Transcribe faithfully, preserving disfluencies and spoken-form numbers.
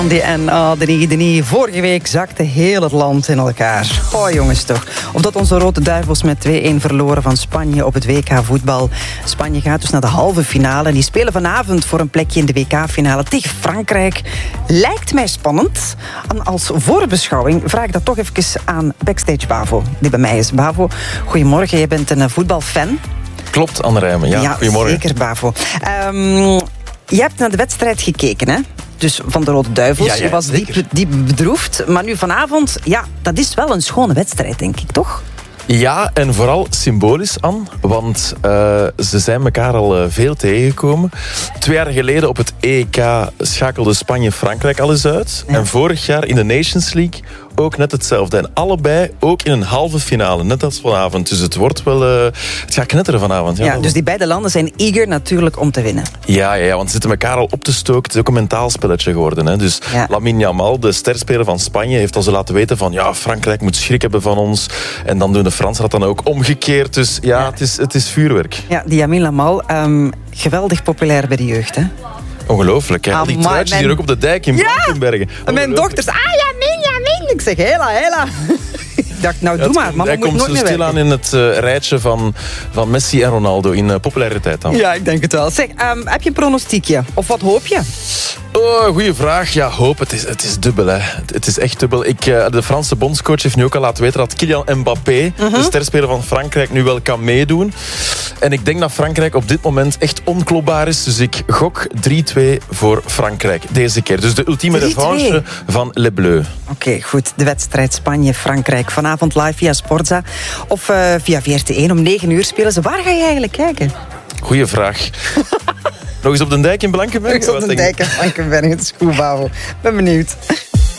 En oh, Denis, Denis, vorige week zakte heel het land in elkaar. Oh jongens toch. Of dat onze Rode Duivels met twee-een verloren van Spanje op het W K voetbal. Spanje gaat dus naar de halve finale. En die spelen vanavond voor een plekje in de W K-finale tegen Frankrijk. Lijkt mij spannend. En als voorbeschouwing vraag ik dat toch even aan Backstage Bavo, die bij mij is. Bavo, goedemorgen. Je bent een voetbalfan. Klopt, Anne Rijmen. Ja, ja, goedemorgen. Zeker, Bavo. Um, je hebt naar de wedstrijd gekeken, hè? Dus van de Rode Duivels. Ja, ja, je was diep, diep bedroefd. Maar nu vanavond, ja, dat is wel een schone wedstrijd, denk ik, toch? Ja, en vooral symbolisch, Anne. Want uh, ze zijn elkaar al uh, veel tegengekomen. Twee jaar geleden op het E K schakelde Spanje-Frankrijk al eens uit. Ja. En vorig jaar in de Nations League ook net hetzelfde. En allebei ook in een halve finale, net als vanavond. Dus het wordt wel... Uh, het gaat knetteren vanavond. Ja, ja, dus die beide landen zijn eager natuurlijk om te winnen. Ja, ja, ja, want ze zitten elkaar al op te stoken. Het is ook een mentaal spelletje geworden. Hè. Dus ja. Lamine Yamal, de sterspeler van Spanje, heeft al ze laten weten van ja, Frankrijk moet schrik hebben van ons. En dan doen de Fransen dat dan ook omgekeerd. Dus ja, ja. Het, is, het is vuurwerk. Ja, die Lamine Yamal, um, geweldig populair bij de jeugd, hè? Ongelooflijk, hè? Al die truitjes mijn... hier ook op de dijk in ja! Blankenbergen. En mijn dochters, ah ja, min, ja, min. Ik zeg, hela, hela. Ik dacht, nou, ja, doe maar. Mama hij moet komt nooit zo meer stilaan in het uh, rijtje van, van Messi en Ronaldo in uh, populariteit dan. Ja, ik denk het wel. Zeg, um, heb je een pronostiekje? Of wat hoop je? Oh, goeie vraag. Ja, hoop. Het is, het is dubbel, hè. Het is echt dubbel. Ik, uh, de Franse bondscoach heeft nu ook al laten weten dat Kylian Mbappé, uh-huh. de sterspeler van Frankrijk, nu wel kan meedoen. En ik denk dat Frankrijk op dit moment echt onklopbaar is. Dus ik gok drie-twee voor Frankrijk deze keer. Dus de ultieme revanche van Les Bleus. Oké, okay, goed. De wedstrijd Spanje-Frankrijk. Vanavond live via Sportza. Of uh, via V R T één om negen uur spelen ze. Waar ga je eigenlijk kijken? Goeie vraag. Nog eens op de dijk in Blankenbergen? Nog eens op de dijk in Blankenbergen. Het is goed, Bavo. Ben benieuwd.